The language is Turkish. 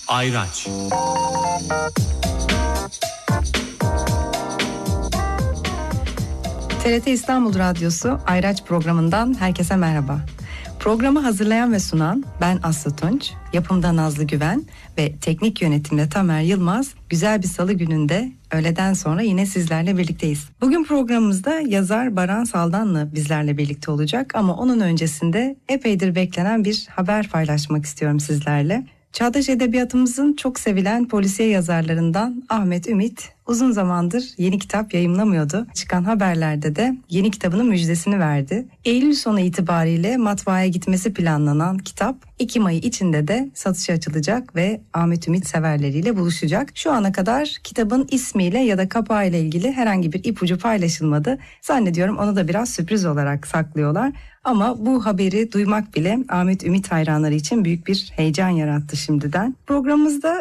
Ayraç. TRT İstanbul Radyosu Ayraç programından herkese merhaba. Programı hazırlayan ve sunan ben Aslı Tunç, yapımda Nazlı Güven ve teknik yönetimde Tamer Yılmaz. Güzel bir salı gününde öğleden sonra yine sizlerle birlikteyiz. Bugün programımızda yazar Baran Saldanlı bizlerle birlikte olacak ama onun öncesinde epeydir beklenen bir haber paylaşmak istiyorum sizlerle. Çağdaş edebiyatımızın çok sevilen polisiye yazarlarından Ahmet Ümit uzun zamandır yeni kitap yayımlamıyordu. Çıkan haberlerde de yeni kitabının müjdesini verdi. Eylül sonu itibariyle matbaaya gitmesi planlanan kitap Ekim ayı içinde de satışa açılacak ve Ahmet Ümit severleriyle buluşacak. Şu ana kadar kitabın ismiyle ya da kapağıyla ilgili herhangi bir ipucu paylaşılmadı. Zannediyorum onu da biraz sürpriz olarak saklıyorlar. Ama bu haberi duymak bile Ahmet Ümit hayranları için büyük bir heyecan yarattı şimdiden. Programımızda